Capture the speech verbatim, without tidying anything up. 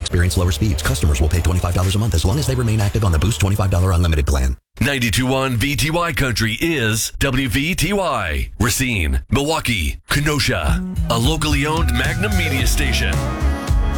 experience lower speeds. Customers will pay twenty-five dollars a month as long as they remain active on the Boost twenty-five dollars unlimited plan. ninety-two point one V T Y Country is W V T Y. Racine, Milwaukee, Kenosha. A locally owned Magnum media station.